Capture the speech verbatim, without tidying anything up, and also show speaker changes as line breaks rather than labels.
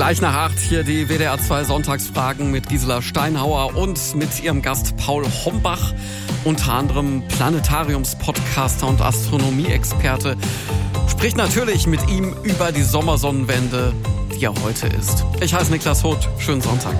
Gleich nach acht hier die W D R zwei Sonntagsfragen mit Gisela Steinhauer und mit ihrem Gast Paul Hombach, unter anderem Planetariums-Podcaster und Astronomie-Experte. Spricht natürlich mit ihm über die Sommersonnenwende, die ja heute ist. Ich heiße Niklas Hoth. Schönen Sonntag.